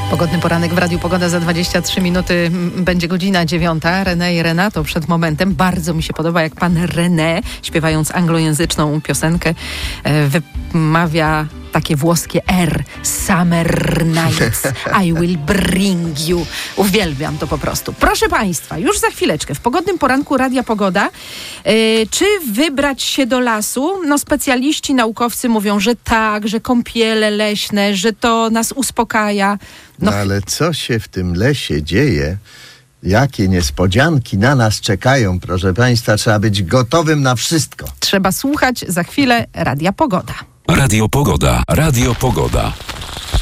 Pogodny poranek w Radiu Pogoda. Za 23 minuty będzie godzina 9. René i Renato przed momentem. Bardzo mi się podoba, jak pan René, śpiewając anglojęzyczną piosenkę, wymawia takie włoskie R. Summer nights, I will bring you. Uwielbiam to po prostu. Proszę państwa, już za chwileczkę w pogodnym poranku Radia Pogoda. Czy wybrać się do lasu? No specjaliści, naukowcy mówią, że tak, że kąpiele leśne, że to nas uspokaja. No ale co się w tym lesie dzieje? Jakie niespodzianki na nas czekają, proszę państwa. Trzeba być gotowym na wszystko. Trzeba słuchać za chwilę Radia Pogoda. Radio Pogoda. Radio Pogoda.